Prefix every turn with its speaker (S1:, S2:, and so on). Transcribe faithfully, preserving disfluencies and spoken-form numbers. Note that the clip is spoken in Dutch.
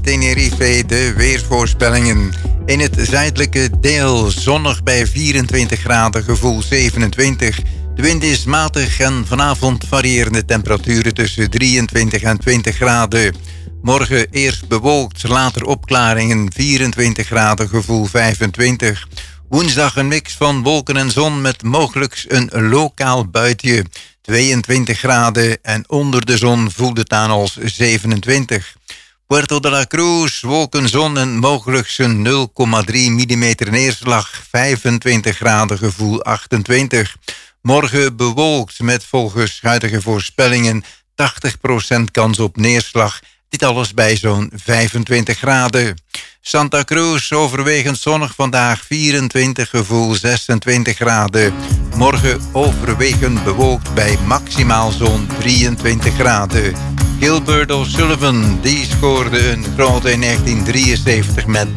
S1: Tenerife de weersvoorspellingen. In het zuidelijke deel zonnig bij vierentwintig graden, gevoel zevenentwintig. De wind is matig en vanavond variërende temperaturen tussen drieëntwintig en twintig graden. Morgen eerst bewolkt, later opklaringen, vierentwintig graden, gevoel vijfentwintig. Woensdag een mix van wolken en zon met mogelijk een lokaal buitje. tweeëntwintig graden en onder de zon voelt het aan als zevenentwintig. Puerto de la Cruz, wolken, zon en mogelijk een nul komma drie millimeter neerslag, vijfentwintig graden, gevoel achtentwintig. Morgen bewolkt met volgens huidige voorspellingen tachtig procent kans op neerslag. Dit alles bij zo'n vijfentwintig graden. Santa Cruz overwegend zonnig vandaag, vierentwintig, gevoel zesentwintig graden. Morgen overwegend bewolkt bij maximaal zon drieëntwintig graden. Gilbert O'Sullivan, die scoorde een grote in negentien drieënzeventig met